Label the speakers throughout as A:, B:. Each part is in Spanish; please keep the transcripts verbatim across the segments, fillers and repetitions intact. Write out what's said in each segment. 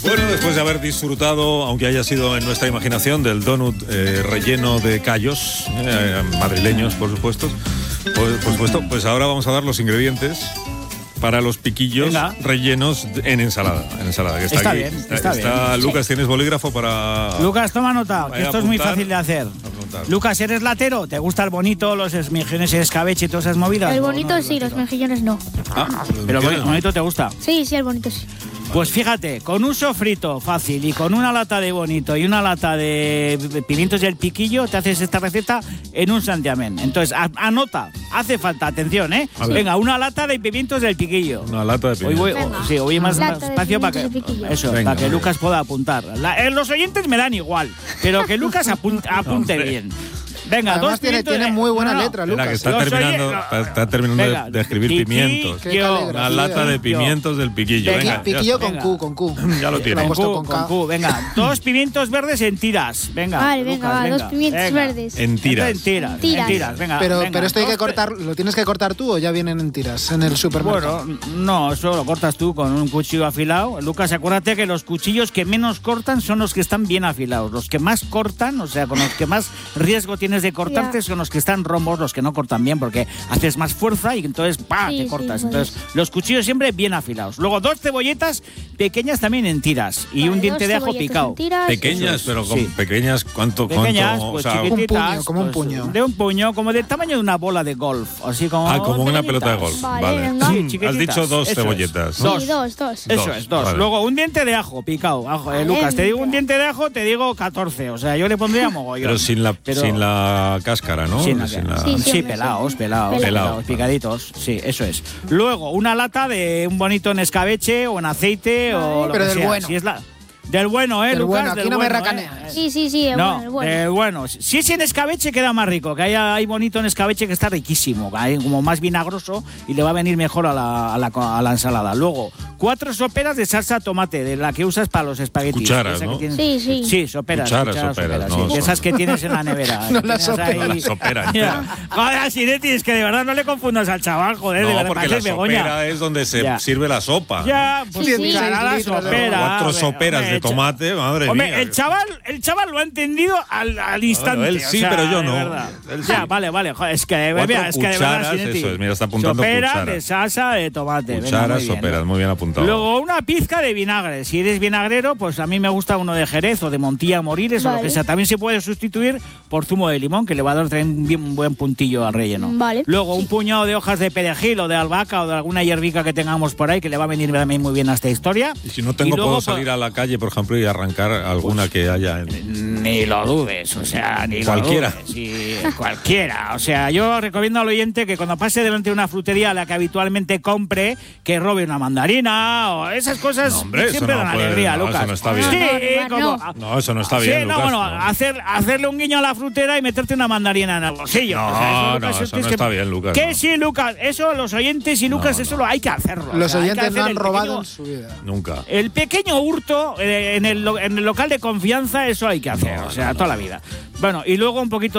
A: Bueno, después de haber disfrutado, aunque haya sido en nuestra imaginación, del donut eh, relleno de callos, eh, madrileños, por supuesto, por, por supuesto, pues ahora vamos a dar los ingredientes para los piquillos Venga. rellenos en ensalada. En ensalada que está,
B: está
A: aquí.
B: bien,
A: está,
B: está,
A: está
B: bien.
A: Lucas, ¿tienes bolígrafo para...?
B: Lucas, toma nota, que esto
A: apuntar,
B: es muy fácil de hacer.
A: Apuntar.
B: Lucas, ¿eres latero? ¿Te gusta el bonito, los mejillones, el escabeche y todas esas movidas?
C: El bonito
B: no, no
C: sí,
B: latero.
C: Los mejillones no.
A: Ah,
B: ¿Pero el bonito te gusta?
C: Sí, sí, el bonito sí.
B: Pues fíjate, con un sofrito fácil y con una lata de bonito y una lata de pimientos del piquillo, te haces esta receta en un santiamén. Entonces, a, anota, hace falta, atención, ¿eh? Venga, una lata de pimientos del piquillo.
A: Una lata de pimientos.
B: Hoy voy,
C: Venga.
B: sí, hoy más,
C: Lata
B: más
C: de
B: espacio para que,
C: pimientos
B: eso,
A: Venga,
B: para que
A: muy
B: Lucas
A: bien.
B: pueda apuntar. La, eh, los oyentes me dan igual, pero que Lucas apunte, apunte
A: Hombre.
B: bien. Venga,
D: Además
B: dos
D: tiene,
B: pimientos
D: tiene
B: de-
D: muy buena
B: no, no.
D: letra,
A: Espera,
D: Lucas.
A: que está
B: Los
A: terminando,
B: oye-
A: está, está terminando
B: Venga,
A: de, de escribir
B: piqui-
A: pimientos.
D: Qué
B: yo-
D: caligrafía.
A: Una lata de pimientos del piquillo.
B: Venga,
A: Venga, ya
D: Piquillo
A: está.
D: con Q, con Q.
A: Ya lo tiene.
D: Lo he
B: Con
D: puesto
B: Q,
D: con
B: con
D: K.
B: Q, venga, dos pimientos verdes en tiras, venga.
C: Vale, venga,
B: Lucas,
C: va,
B: venga,
C: dos pimientos
B: venga.
C: verdes.
A: En tiras.
B: En tiras, en
C: Tiras.
B: tiras, venga.
D: Pero,
B: venga,
D: pero esto hay que
B: dos-
D: cortar, ¿lo tienes que cortar tú o ya vienen en tiras en el supermercado?
B: Bueno, no, eso lo cortas tú con un cuchillo afilado. Lucas, acuérdate que los cuchillos que menos cortan son los que están bien afilados. Los que más cortan, o sea, con los que más riesgo tienes de cortarte,
C: Ya.
B: son los que están rombos, los que no cortan bien, porque haces más fuerza y entonces ¡pah!
C: Sí,
B: te
C: sí,
B: cortas.
C: pues.
B: Entonces, los cuchillos siempre bien afilados. Luego, dos cebolletas pequeñas también en tiras y
C: Vale,
B: un diente
C: dos
B: de ajo
C: cebolletas
B: picado.
C: en tiras.
A: Pequeñas, pero con
B: Sí.
A: pequeñas, ¿cuánto?
B: Pequeñas,
A: cuánto?
B: pues
A: O sea,
B: chiquititas,
D: un puño, como un
B: pues,
D: puño.
B: De un puño, como del tamaño de una bola de golf. Así como.
A: ah, como una
B: pequeñitas.
A: pelota de golf.
C: Vale,
A: Vale.
C: venga.
B: Sí,
A: Has
B: chiquititas.
A: dicho dos
B: Eso es.
A: cebolletas.
C: Sí,
A: ¿no?
C: dos, dos. dos.
B: Eso
A: Dos,
B: es, dos.
A: vale.
B: Luego un diente de ajo picado. Ajo, eh,
C: Vale,
B: Lucas, te digo un
C: mira.
B: diente de ajo, te digo catorce. O sea, yo le pondría mogollón.
A: Pero sin la,
B: Pero-
A: sin la cáscara, ¿no?
B: Sin la-
A: Sin la-
C: Sí,
B: Sí,
C: sí,
B: pelados,
C: sí.
B: pelados,
C: Pelado.
B: pelados, picaditos. Sí, eso es. Luego, una lata de un bonito en escabeche o en aceite o lo
D: Pero
B: que
D: del
B: sea.
D: bueno.
B: Si es la, del bueno, ¿eh,
D: Del
B: Lucas?
D: bueno, aquí
B: Del
D: no me
B: bueno,
D: racaneas.
B: ¿eh?
C: Sí, sí, sí, el
B: No,
C: bueno, el bueno.
B: del bueno. Si es en escabeche queda más rico, que hay, hay bonito en escabeche que está riquísimo, que hay como más vinagroso y le va a venir mejor a la, a la, a la ensalada. Luego, cuatro soperas de salsa tomate, de la que usas para los espaguetis.
A: Cucharas,
B: Esa que
A: ¿no?
B: tienes-
C: Sí, sí.
B: Sí, soperas.
A: Cucharas, soperas, no,
B: sí.
A: son-
B: Esas que tienes en la nevera.
D: No
B: que
D: las
B: tienes ahí-
D: soperas.
A: La sopera
B: Mira,
A: entera.
B: joder, Sinetti, es que de verdad no le confundas al chaval, joder, de
A: No,
B: verdad,
A: porque la
B: pareces Begoña.
A: sopera es donde se
B: Ya.
A: sirve la sopa.
B: Ya, pues
C: Sí,
B: sí,
C: sí.
B: la
D: litros de
B: sopera.
A: Cuatro
B: hombre,
A: soperas
B: hombre,
A: de
B: cha-
A: tomate, madre
B: Hombre,
A: mía.
B: el chaval, el chaval lo ha entendido al, al instante.
A: él
B: o
A: sí,
B: sea,
A: pero yo
B: de
A: no.
B: verdad.
A: Él
B: Ya,
A: sí.
B: vale, vale, joder, es que,
A: Cuatro
B: mira, es que de verdad,
A: cucharas,
B: Sinetti.
A: eso es, mira, está apuntando
B: Soperas
A: cucharas.
B: de salsa de tomate. venga,
A: Cucharas,
B: muy bien.
A: soperas, muy bien apuntado.
B: Luego una pizca de vinagre. Si eres vinagrero, pues a mí me gusta uno de Jerez o de Montilla Moriles o lo
C: Vale.
B: que sea. También se puede sustituir por zumo de limón, que le va a dar también un, bien- un buen puntillo al relleno.
C: Vale.
B: Luego un puñado de hojas de perejil o de albahaca o de alguna hierbica que tengamos por ahí, que le va a venir también muy bien a esta historia.
A: Y si no tengo,
B: luego,
A: puedo
B: pues,
A: salir a la calle, por ejemplo, y arrancar alguna que haya en...
B: Ni lo dudes, o sea, ni
A: Cualquiera.
B: lo dudes. Y cualquiera. O sea, yo recomiendo al oyente que cuando pase delante de una frutería a la que habitualmente compre, que robe una mandarina o esas cosas.
A: No, hombre, eso
B: siempre
A: no
B: dan
A: puede-
B: alegría,
A: no,
B: Lucas.
A: eso no está bien.
B: Sí,
C: No, no,
B: como-
C: no.
A: No, eso no está
B: Sí,
A: bien,
B: no,
A: Lucas.
B: bueno,
A: no.
B: Hacer, hacerle un guiño a la frutera y meterte una mandarina en el bolsillo.
A: No,
B: O sea,
A: no,
B: Lucas,
A: eso
B: tienes
A: no está bien, Lucas,
B: Que
A: no.
B: sí, Lucas, eso los oyentes y Lucas,
A: No,
B: eso
A: no.
B: lo hay que hacerlo. o
D: Los
B: sea, hay que
D: oyentes
B: hacer
D: no han
B: el
D: robado
B: pequeño-
D: en su vida.
A: Nunca.
B: el pequeño hurto eh, en, el, lo- en el local de confianza, eso hay que hacer,
A: No,
B: o sea,
A: no,
B: toda
A: no.
B: la vida. Bueno, y luego un poquito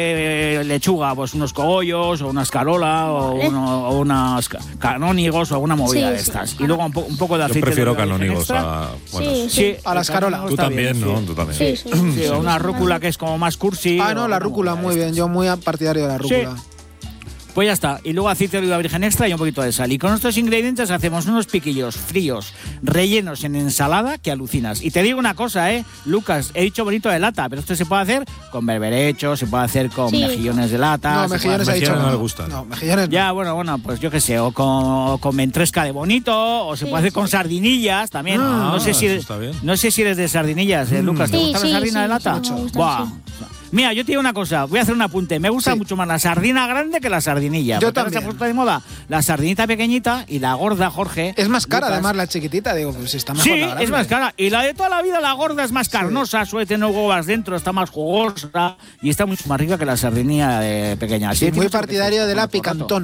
B: de eh, lechuga, pues unos cogollos o una escarola o,
C: Vale.
B: uno- o unos ca- canónigos o alguna movida
C: Sí,
B: de
C: sí.
B: estas. Y luego un, po- un poco de
A: Yo
B: aceite.
A: prefiero
B: de oliva virgen
A: canónigos
B: extra.
A: a... Bueno,
C: Sí,
B: Sí,
D: A la
B: el
D: escarola.
B: canónigo
A: tú
B: está
A: también,
B: bien,
A: ¿no?
B: sí.
A: Tú también.
C: Sí, sí.
B: Sí, o una rúcula que es como más cursi.
D: Ah,
B: o
D: no, la
B: una
D: rúcula,
B: movida
D: muy
B: de
D: bien.
B: estas.
D: Yo muy partidario de la rúcula.
B: Pues ya está. Y luego aceite de oliva virgen extra y un poquito de sal. Y con estos ingredientes hacemos unos piquillos fríos, rellenos en ensalada que alucinas. Y te digo una cosa, ¿eh? Lucas, he dicho bonito de lata, pero esto se puede hacer con berberecho, se puede hacer con
C: Sí.
B: mejillones de lata.
D: No,
B: se puede
D: mejillones ha
B: hacer-
D: dicho
A: mejillones no
D: no.
A: le gustan.
D: No, mejillones no.
B: Ya, bueno, bueno, pues yo qué sé, o con, o con ventresca de bonito, o se
C: Sí,
B: puede hacer
C: sí.
B: con sardinillas también.
D: Ah,
B: no sé si
A: eso
B: eres,
A: está bien.
B: no sé si eres de sardinillas, ¿eh, Lucas? ¿Te
C: Sí,
B: gusta
C: sí,
B: la sardina
C: sí,
B: de lata?
C: sí, me gusta,
B: Buah.
C: sí.
B: Mira, yo te digo una cosa, voy a hacer un apunte. Me gusta
D: Sí.
B: mucho más la sardina grande que la sardinilla.
D: Yo
B: porque ahora se ha
D: también.
B: puesto de moda la sardinita pequeñita y la gorda, Jorge.
D: Es más cara,
B: Lucas.
D: además, la chiquitita. Digo, pues está mejor
B: Sí,
D: la grande.
B: es más cara. Y la de toda la vida, la gorda, es más carnosa, suele tener huevas dentro, está más jugosa y está mucho más rica que la sardinilla de pequeña. Así
D: Sí,
B: que
D: muy
B: tienes que
D: partidario de la
B: hacer por rato.
D: picantona.